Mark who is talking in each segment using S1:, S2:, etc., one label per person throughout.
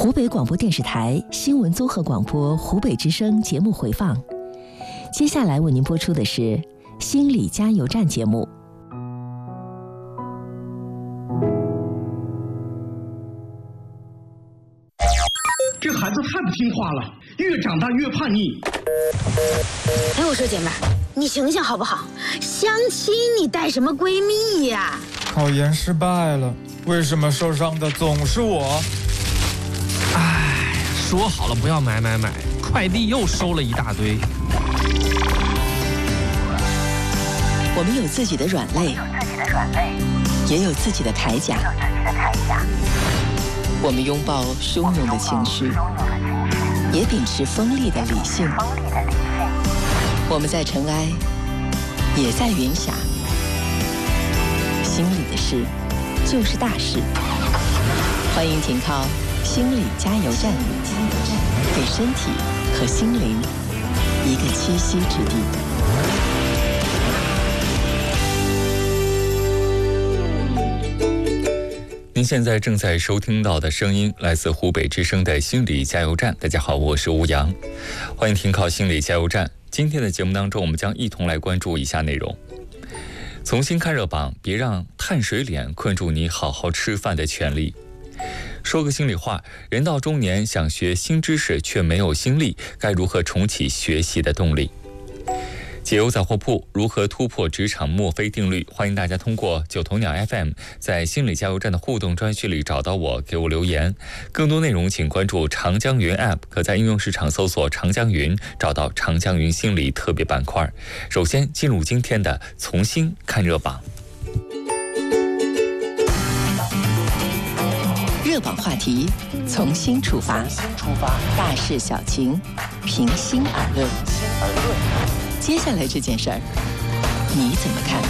S1: 湖北广播电视台新闻综合广播湖北之声节目回放。接下来为您播出的是《心理加油站》节目。
S2: 这孩子太不听话了，越长大越叛逆。
S3: 哎，我说姐妹儿，你醒醒好不好？相亲你带什么闺蜜呀？
S4: 考研失败了，为什么受伤的总是我？
S5: 唉，说好了不要买，快递又收了一大堆。
S1: 我们有自己的软肋，也有自己的铠甲。我们拥抱汹涌的情绪，也秉持锋利的理性。我们在尘埃，也在云霞。心里的事，就是大事。欢迎停靠心理加油站，给身体和心灵一个栖息之地。
S6: 您现在正在收听到的声音来自湖北之声的心理加油站。大家好，我是吴阳，欢迎停靠心理加油站。今天的节目当中，我们将一同来关注以下内容：重新看热榜，别让碳水脸困住你好好吃饭的权利。说个心里话，人到中年想学新知识却没有心力，该如何重启学习的动力？解忧杂货铺，如何突破职场墨菲定律？欢迎大家通过九头鸟 FM 在心理加油站的互动专区里找到我，给我留言。更多内容请关注长江云 App， 可在应用市场搜索长江云，找到长江云心理特别板块。首先进入今天的重新看热榜。
S1: 热榜话题，从新出发，大事小情，平心而论。接下来这件事儿，你怎么看？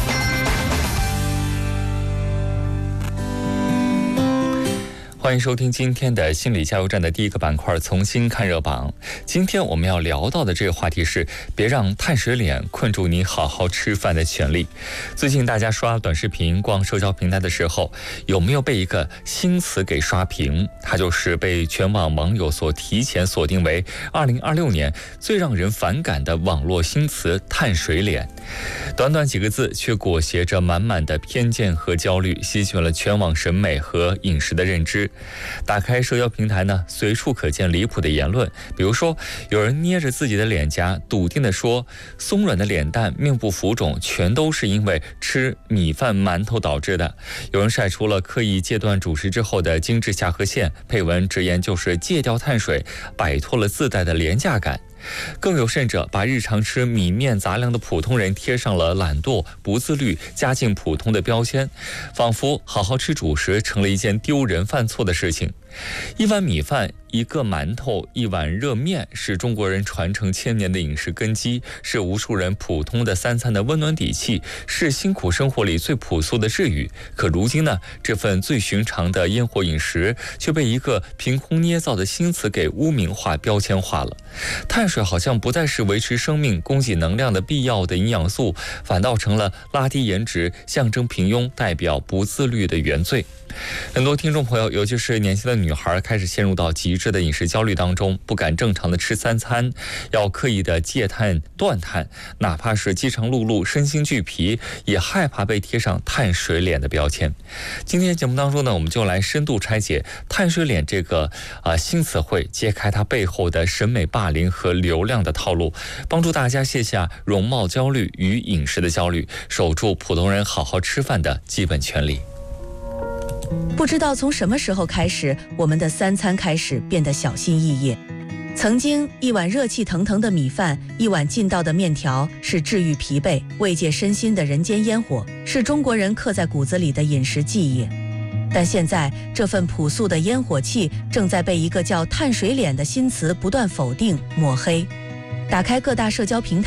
S6: 欢迎收听今天的心理加油站的第一个板块，重新看热榜。今天我们要聊到的这个话题是，别让碳水脸困住你好好吃饭的权利。最近大家刷短视频、逛社交平台的时候，有没有被一个新词给刷屏？它就是被全网网友所提前锁定为2026年最让人反感的网络新词——碳水脸。短短几个字，却裹挟着满满的偏见和焦虑，席卷了全网审美和饮食的认知。打开社交平台呢，随处可见离谱的言论，比如说有人捏着自己的脸颊，笃定地说松软的脸蛋、面部浮肿全都是因为吃米饭馒头导致的。有人晒出了刻意戒断主食之后的精致下颌线，配文直言就是戒掉碳水，摆脱了自带的廉价感。更有甚者，把日常吃米面杂粮的普通人贴上了懒惰、不自律、家境普通的标签，仿佛好好吃主食成了一件丢人犯错的事情。一碗米饭、一个馒头、一碗热面，是中国人传承千年的饮食根基，是无数人普通的三餐的温暖底气，是辛苦生活里最朴素的治愈。可如今呢，这份最寻常的烟火饮食却被一个凭空捏造的新词给污名化、标签化了。碳水好像不再是维持生命、供给能量的必要的营养素，反倒成了拉低颜值、象征平庸、代表不自律的原罪。很多听众朋友，尤其是年轻的女孩，开始陷入到极致的饮食焦虑当中，不敢正常的吃三餐，要刻意的戒碳断碳，哪怕是饥肠辘辘、身心俱疲，也害怕被贴上碳水脸的标签。今天节目当中呢，我们就来深度拆解碳水脸这个新词汇，揭开它背后的审美霸凌和流量的套路，帮助大家卸下容貌焦虑与饮食的焦虑，守住普通人好好吃饭的基本权利。
S7: 不知道从什么时候开始，我们的三餐开始变得小心翼翼。曾经一碗热气腾腾的米饭，一碗劲道的面条，是治愈疲惫、慰藉身心的人间烟火，是中国人刻在骨子里的饮食记忆。但现在这份朴素的烟火气正在被一个叫碳水脸的新词不断否定、抹黑。打开各大社交平台